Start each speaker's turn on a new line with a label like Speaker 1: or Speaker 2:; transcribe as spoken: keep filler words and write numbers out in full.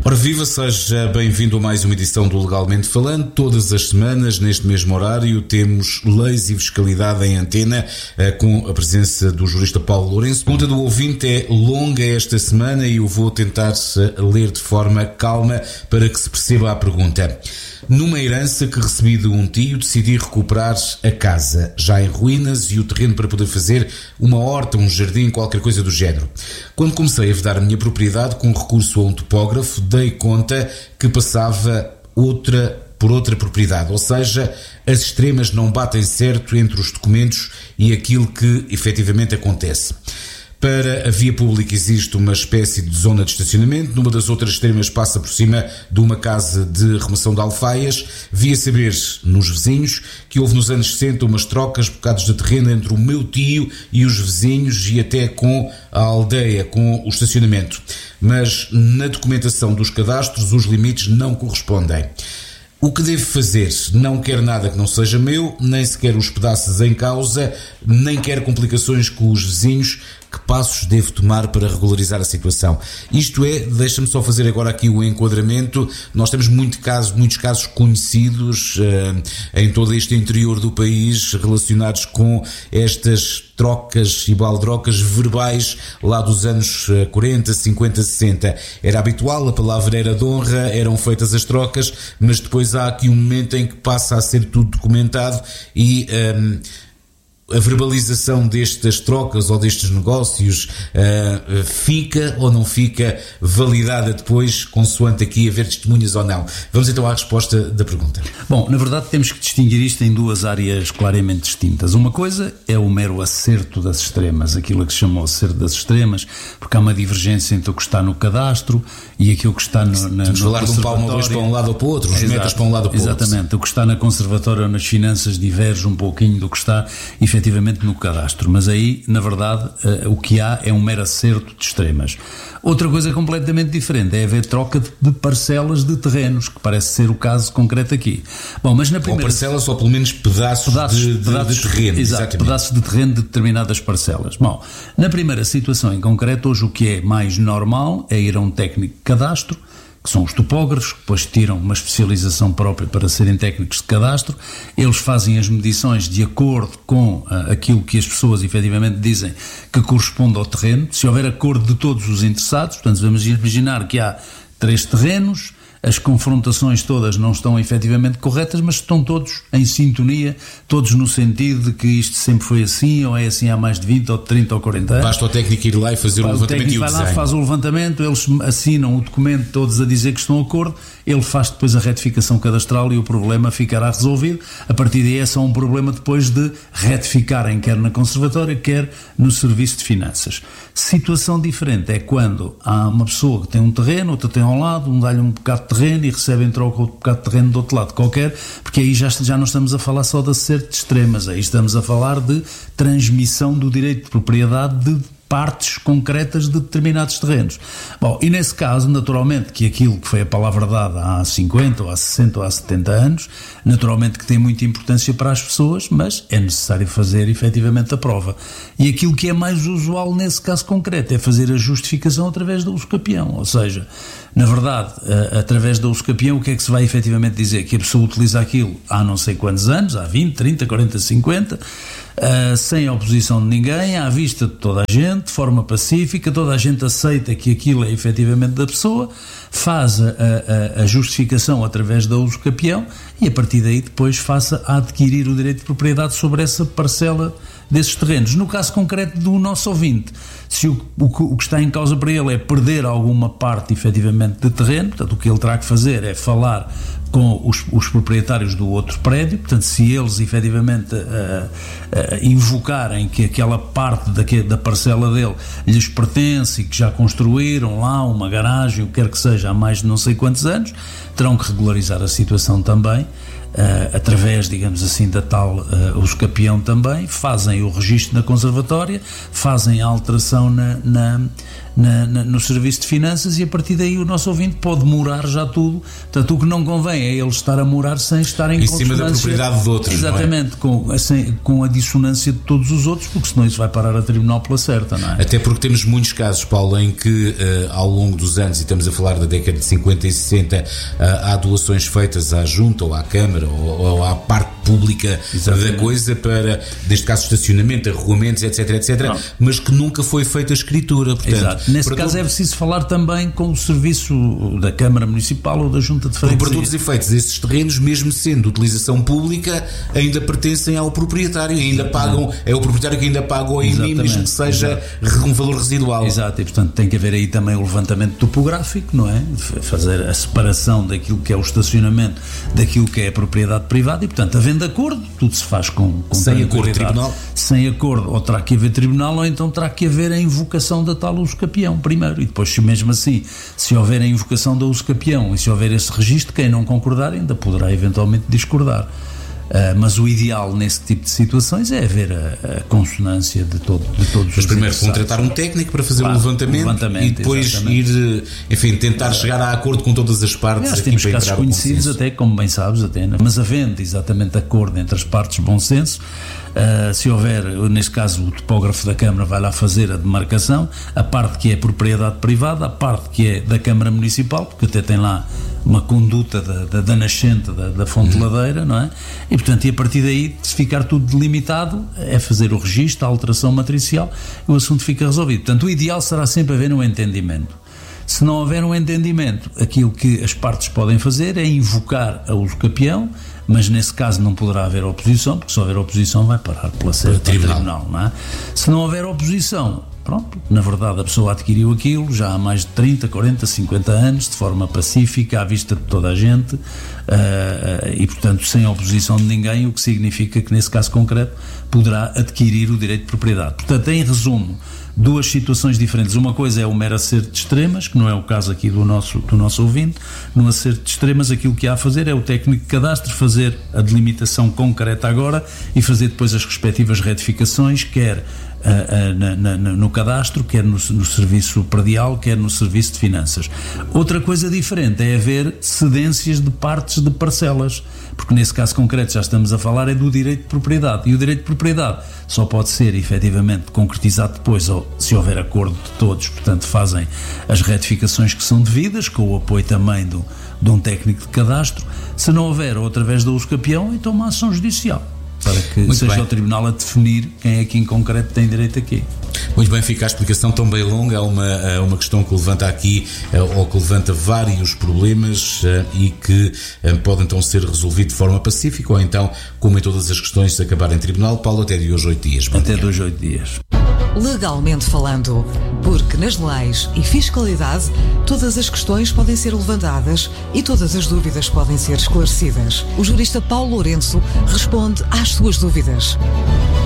Speaker 1: Ora viva, seja bem-vindo a mais uma edição do Legalmente Falando. Todas as semanas, neste mesmo horário, temos Leis e Fiscalidade em Antena, com a presença do jurista Paulo Lourenço. A pergunta do ouvinte é longa esta semana e eu vou tentar ler de forma calma para que se perceba a pergunta. Numa herança que recebi de um tio, decidi recuperar a casa, já em ruínas, e o terreno para poder fazer uma horta, um jardim, qualquer coisa do género. Quando comecei a vedar a minha propriedade com recurso a um topógrafo, dei conta que passava outra por outra propriedade, ou seja, as extremas não batem certo entre os documentos e aquilo que efetivamente acontece. Para a via pública existe uma espécie de zona de estacionamento, numa das outras extremas passa por cima de uma casa de remoção de alfaias. Vi a saber nos vizinhos que houve nos anos sessenta umas trocas, bocados de terreno entre o meu tio e os vizinhos e até com a aldeia, com o estacionamento. Mas na documentação dos cadastros os limites não correspondem. O que devo fazer? Não quero nada que não seja meu, nem sequer os pedaços em causa, nem quero complicações com os vizinhos. Que passos devo tomar para regularizar a situação? Isto é, deixa-me só fazer agora aqui o enquadramento. Nós temos muito casos, muitos casos conhecidos uh, em todo este interior do país relacionados com estas trocas e baldrocas verbais lá dos anos quarenta, cinquenta, sessenta. Era habitual, a palavra era de honra, eram feitas as trocas, mas depois há aqui um momento em que passa a ser tudo documentado e... Um, a verbalização destas trocas ou destes negócios uh, fica ou não fica validada depois, consoante aqui haver testemunhas ou não? Vamos então à resposta da pergunta.
Speaker 2: Bom, na verdade temos que distinguir isto em duas áreas claramente distintas. Uma coisa é o mero acerto das extremas, aquilo que se chama o acerto das extremas, porque há uma divergência entre o que está no cadastro e aquilo que está no, na,
Speaker 1: Vamos
Speaker 2: no
Speaker 1: falar de um palmo ou dois para um lado ou para o outro, os
Speaker 2: Exato,
Speaker 1: metros para um lado ou para o outro.
Speaker 2: Exatamente, o que está na conservatória ou nas finanças diverge um pouquinho do que está efetivamente no cadastro, mas aí, na verdade, uh, o que há é um mero acerto de extremas. Outra coisa completamente diferente é haver troca de, de parcelas de terrenos, que parece ser o caso concreto aqui. Bom, mas na primeira...
Speaker 1: Ou parcelas ou pelo menos pedaços, pedaços, de, de, pedaços de terreno.
Speaker 2: Exato, exatamente. Pedaços de terreno de determinadas parcelas. Bom, na primeira situação em concreto, hoje o que é mais normal é ir a um técnico de cadastro, que são os topógrafos, que depois tiram uma especialização própria para serem técnicos de cadastro. Eles fazem as medições de acordo com uh, aquilo que as pessoas efetivamente dizem que corresponde ao terreno. Se houver acordo de todos os interessados, portanto vamos imaginar que há três terrenos, as confrontações todas não estão efetivamente corretas, mas estão todos em sintonia, todos no sentido de que isto sempre foi assim, ou é assim há mais de vinte, ou trinta, ou quarenta anos.
Speaker 1: Basta o técnico ir lá e fazer o, o levantamento e o
Speaker 2: vai
Speaker 1: desenho.
Speaker 2: Lá, faz o levantamento, eles assinam o documento todos a dizer que estão de acordo, ele faz depois a retificação cadastral e o problema ficará resolvido. A partir daí é só um problema depois de retificarem, quer na conservatória, quer no serviço de finanças. Situação diferente é quando há uma pessoa que tem um terreno, outra tem ao lado, um dá-lhe um bocado de terreno e recebe em troca outro bocado de terreno do outro lado qualquer, porque aí já, já não estamos a falar só de acerto de extremas, aí estamos a falar de transmissão do direito de propriedade de partes concretas de determinados terrenos. Bom, e nesse caso, naturalmente, que aquilo que foi a palavra dada há cinquenta, ou há sessenta, ou há setenta anos, naturalmente que tem muita importância para as pessoas, mas é necessário fazer efetivamente a prova. E aquilo que é mais usual nesse caso concreto é fazer a justificação através da usucapião, ou seja, na verdade, através da usucapião, o que é que se vai efetivamente dizer? Que a pessoa utiliza aquilo há não sei quantos anos, há vinte, trinta, quarenta, cinquenta, Uh, sem oposição de ninguém, à vista de toda a gente, de forma pacífica, toda a gente aceita que aquilo é efetivamente da pessoa, faz a, a, a justificação através da usucapião e a partir daí depois faça a adquirir o direito de propriedade sobre essa parcela desses terrenos. No caso concreto do nosso ouvinte, se o, o, o que está em causa para ele é perder alguma parte efetivamente de terreno, portanto o que ele terá que fazer é falar com os, os proprietários do outro prédio, portanto se eles efetivamente uh, uh, invocarem que aquela parte da, da parcela dele lhes pertence e que já construíram lá uma garagem, o que quer que seja, há mais de não sei quantos anos, terão que regularizar a situação também, uh, através, digamos assim, da tal uh, usucapião também, fazem o registro na conservatória, fazem a alteração na, na, na, na, no serviço de finanças, e a partir daí o nosso ouvinte pode morar já tudo. Portanto, o que não convém é ele estar a morar sem estar em,
Speaker 1: em cima da propriedade de outros.
Speaker 2: Exatamente,
Speaker 1: não é?
Speaker 2: com, assim, com a dissonância de todos os outros, porque senão isso vai parar a tribunal pela certa, não é?
Speaker 1: Até porque temos muitos casos, Paulo, em que uh, ao longo dos anos, e estamos a falar da década de cinquenta e sessenta, uh, há doações feitas à junta ou à Câmara ou, ou à parte pública Exatamente. Da coisa para, neste caso, estacionamento, arruamentos, etc, etc, não. Mas que nunca foi feita a escritura. Portanto,
Speaker 2: Exato. Nesse caso todo... é preciso falar também com o serviço da Câmara Municipal ou da Junta de Freguesia.
Speaker 1: Para todos os efeitos, esses terrenos, mesmo sendo de utilização pública, ainda pertencem ao proprietário, ainda pagam, é o proprietário que ainda paga o I M I, mesmo que seja Exato. Um valor residual.
Speaker 2: Exato, e portanto tem que haver aí também o levantamento topográfico, não é? Fazer a separação daquilo que é o estacionamento daquilo que é a propriedade privada, e portanto, havendo acordo, tudo se faz com, com
Speaker 1: sem acordo de tribunal.
Speaker 2: Sem acordo, ou terá que haver tribunal, ou então terá que haver a invocação da tal usucapião primeiro, e depois, mesmo assim, se houver a invocação da usucapião e se houver esse registro, quem não concordar ainda poderá eventualmente discordar. Uh, mas o ideal nesse tipo de situações é haver a, a consonância de, todo, de todos
Speaker 1: mas
Speaker 2: os
Speaker 1: primeiro contratar um técnico para fazer claro, o, levantamento, o levantamento e depois exatamente. ir, enfim, tentar é. chegar a acordo com todas as partes.
Speaker 2: Nós temos casos conhecidos até, como bem sabes, até, mas havendo exatamente acordo entre as partes, bom senso, uh, se houver, neste caso o topógrafo da Câmara vai lá fazer a demarcação, a parte que é propriedade privada, a parte que é da Câmara Municipal, porque até tem lá uma conduta da, da, da nascente da, da fonte uhum. ladeira, não é? E portanto, e a partir daí, se ficar tudo delimitado, é fazer o registro, a alteração matricial, e o assunto fica resolvido. Portanto, o ideal será sempre haver um entendimento. Se não houver um entendimento, aquilo que as partes podem fazer é invocar a usucapião, mas nesse caso não poderá haver oposição, porque se houver oposição vai parar pela certa tribunal, tribunal, não é? Se não houver oposição, pronto, na verdade a pessoa adquiriu aquilo já há mais de trinta, quarenta, cinquenta anos, de forma pacífica, à vista de toda a gente, uh, e portanto sem oposição de ninguém, o que significa que nesse caso concreto poderá adquirir o direito de propriedade. Portanto, em resumo, duas situações diferentes. Uma coisa é o mero acerto de extremas, que não é o caso aqui do nosso, do nosso ouvinte. No acerto de extremas, aquilo que há a fazer é o técnico de cadastro fazer a delimitação concreta agora e fazer depois as respectivas retificações, quer uh, uh, na, na, no cadastro, quer no, no serviço predial, quer no serviço de finanças. Outra coisa diferente é haver cedências de partes de parcelas, porque nesse caso concreto já estamos a falar é do direito de propriedade, e o direito de propriedade só pode ser efetivamente concretizado depois ou se houver acordo de todos, portanto fazem as retificações que são devidas, com o apoio também do, de um técnico de cadastro. Se não houver, ou através da usucapião, então uma ação judicial, para que Muito seja bem. O tribunal a definir quem é que em concreto tem direito aqui.
Speaker 1: Muito bem, fica a explicação tão bem longa. É uma, uma questão que levanta aqui, ou que levanta vários problemas e que podem então ser resolvidos de forma pacífica, ou então, como em todas as questões, se acabar em tribunal. Paulo, até de hoje oito dias.
Speaker 2: Bom até dia. de hoje oito dias.
Speaker 3: Legalmente falando, porque nas leis e fiscalidade todas as questões podem ser levantadas e todas as dúvidas podem ser esclarecidas. O jurista Paulo Lourenço responde às suas dúvidas.